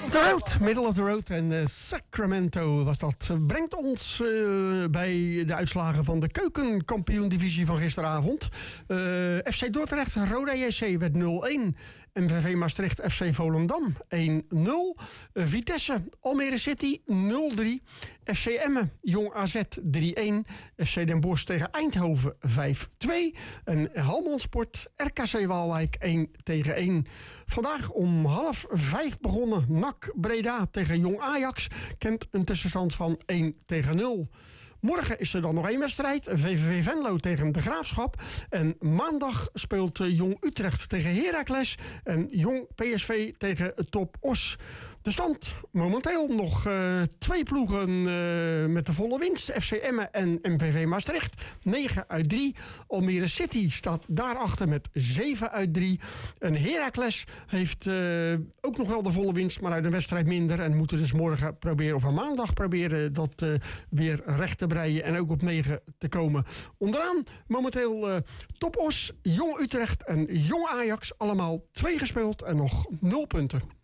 Middle of the road en Sacramento was dat. Brengt ons bij de uitslagen van de keukenkampioen-divisie van gisteravond. FC Dordrecht, Roda JC werd 0-1. MVV Maastricht, FC Volendam 1-0. Vitesse, Almere City 0-3. FC Emmen, Jong AZ 3-1. FC Den Bosch tegen Eindhoven 5-2. En Helmond Sport, RKC Waalwijk 1-1. Vandaag om 4:30 begonnen NAC Breda tegen Jong Ajax. Kent een tussenstand van 1-0. Morgen is er dan nog één wedstrijd. VVV Venlo tegen de Graafschap. En maandag speelt Jong Utrecht tegen Heracles. En Jong PSV tegen Top Os. De stand momenteel nog 2 ploegen met de volle winst. FC Emmen en MVV Maastricht 9/3. Almere City staat daarachter met 7/3. En Heracles heeft ook nog wel de volle winst, maar uit een wedstrijd minder. En moeten dus morgen proberen, of maandag proberen, dat weer recht te breien. En ook op 9 te komen. Onderaan momenteel Top Os, Jong Utrecht en Jong Ajax. Allemaal 2 gespeeld en nog 0 punten.